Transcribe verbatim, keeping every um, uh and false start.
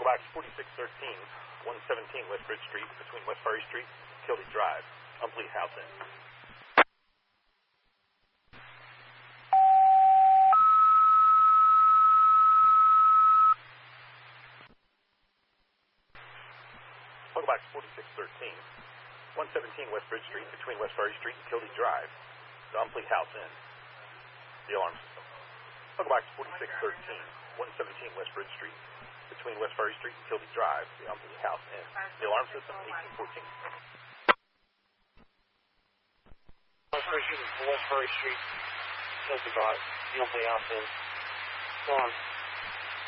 Box forty-six thirteen, one seventeen West Bridge Street, between West Ferry Street, Kildy Drive, Umpley House Inn. Pogo Box forty-six thirteen, one seventeen West Bridge Street, between West Ferry Street and Kildy Drive, the Umpley House Inn. The alarm system. Pogo Box forty-six thirteen, one seventeen West Bridge Street, between West Ferry Street and Kildy Drive, the Umpley House Inn. The alarm system, eighteen fourteen. West Ferry Street, West Ferry Street, Kildy Drive, the Umpley House Inn. Go on.